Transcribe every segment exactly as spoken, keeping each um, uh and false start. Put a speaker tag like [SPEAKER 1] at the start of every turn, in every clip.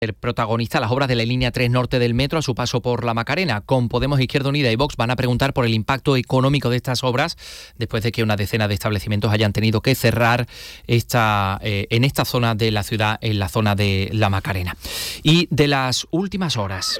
[SPEAKER 1] El protagonista, las obras de la línea tres norte del metro a su paso por la Macarena. Con Podemos, Izquierda Unida y Vox van a preguntar por el impacto económico de estas obras después de que una decena de establecimientos hayan tenido que cerrar esta, eh, en esta zona de la ciudad, en la zona de la Macarena. Y de las últimas horas,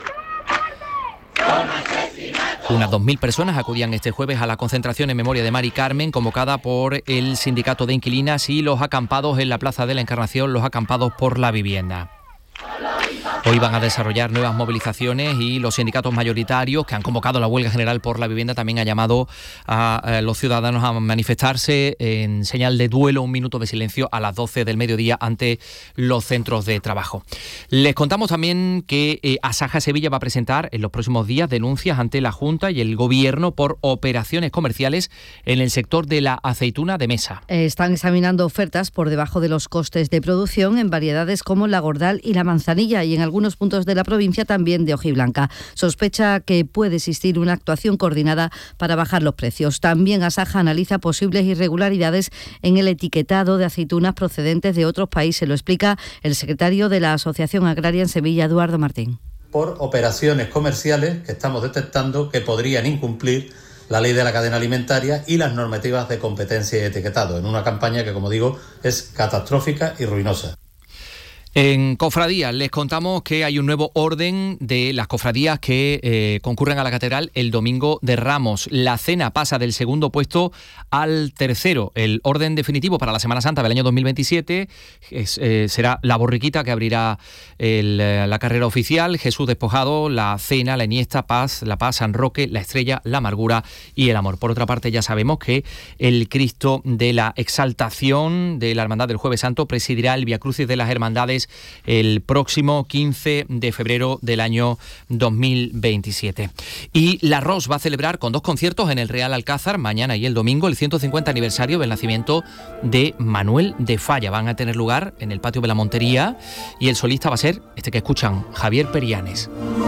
[SPEAKER 1] unas dos mil personas acudían este jueves a la concentración en memoria de Mari Carmen, convocada por el Sindicato de Inquilinas y los acampados en la Plaza de la Encarnación, los acampados por la vivienda. Hoy van a desarrollar nuevas movilizaciones y los sindicatos mayoritarios que han convocado la huelga general por la vivienda también han llamado a los ciudadanos a manifestarse en señal de duelo, un minuto de silencio a las doce del mediodía ante los centros de trabajo. Les contamos también que eh, Asaja Sevilla va a presentar en los próximos días denuncias ante la Junta y el Gobierno por operaciones comerciales en el sector de la aceituna de mesa.
[SPEAKER 2] Están examinando ofertas por debajo de los costes de producción en variedades como la Gordal y la Manzanilla y en algunos puntos de la provincia también de hojiblanca. Sospecha que puede existir una actuación coordinada para bajar los precios. También Asaja analiza posibles irregularidades en el etiquetado de aceitunas procedentes de otros países. Lo explica el secretario de la Asociación Agraria en Sevilla, Eduardo Martín.
[SPEAKER 3] Por operaciones comerciales que estamos detectando que podrían incumplir la ley de la cadena alimentaria y las normativas de competencia y etiquetado, en una campaña que, como digo, es catastrófica y ruinosa.
[SPEAKER 1] En cofradías les contamos que hay un nuevo orden de las cofradías que eh, concurren a la catedral el domingo de Ramos. La cena pasa del segundo puesto al tercero. El orden definitivo para la Semana Santa del año dos mil veintisiete es, eh, será la borriquita que abrirá el, la carrera oficial, Jesús despojado, la cena, la Iniesta, Paz, la Paz, San Roque, la Estrella, la Amargura y el Amor. Por otra parte, ya sabemos que el Cristo de la Exaltación de la Hermandad del Jueves Santo presidirá el Viacrucis de las Hermandades el próximo quince de febrero del año dos mil veintisiete. Y la Ros va a celebrar con dos conciertos en el Real Alcázar mañana y el domingo el ciento cincuenta aniversario del nacimiento de Manuel de Falla. Van a tener lugar en el patio de la Montería y el solista va a ser este que escuchan, Javier Perianes.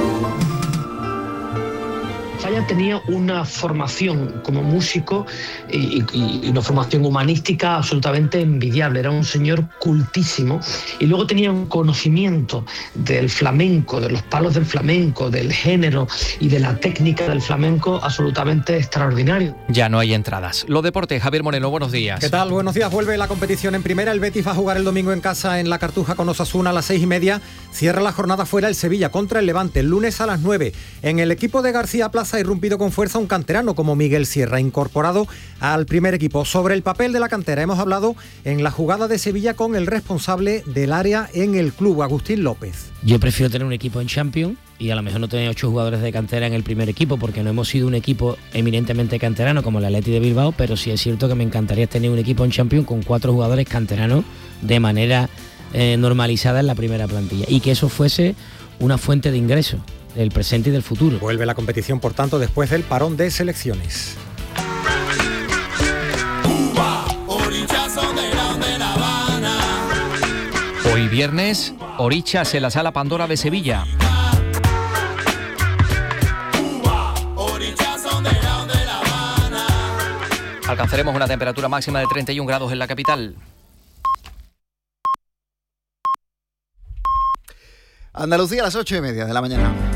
[SPEAKER 4] Falla tenía una formación como músico y, y, y una formación humanística absolutamente envidiable. Era un señor cultísimo y luego tenía un conocimiento del flamenco, de los palos del flamenco, del género y de la técnica del flamenco absolutamente extraordinario.
[SPEAKER 1] Ya no hay entradas. Los deportes, Javier Moreno, buenos días.
[SPEAKER 5] ¿Qué tal? Buenos días. Vuelve la competición en primera. El Betis va a jugar el domingo en casa en La Cartuja con Osasuna a las seis y media. Cierra la jornada fuera el Sevilla contra el Levante el lunes a las nueve. En el equipo de García Plaza ha irrumpido con fuerza un canterano como Miguel Sierra, incorporado al primer equipo. Sobre el papel de la cantera hemos hablado en la jugada de Sevilla con el responsable del área en el club, Agustín López.
[SPEAKER 6] Yo prefiero tener un equipo en Champions y a lo mejor no tener ocho jugadores de cantera en el primer equipo, porque no hemos sido un equipo eminentemente canterano como el Athletic de Bilbao, pero sí es cierto que me encantaría tener un equipo en Champions con cuatro jugadores canteranos de manera eh, normalizada en la primera plantilla y que eso fuese una fuente de ingresos del presente y del futuro.
[SPEAKER 5] Vuelve la competición, por tanto, después del parón de selecciones.
[SPEAKER 1] Hoy viernes, Orichas en la Sala Pandora de Sevilla. Alcanzaremos una temperatura máxima de treinta y un grados en la capital.
[SPEAKER 7] Andalucía a las ocho y media de la mañana.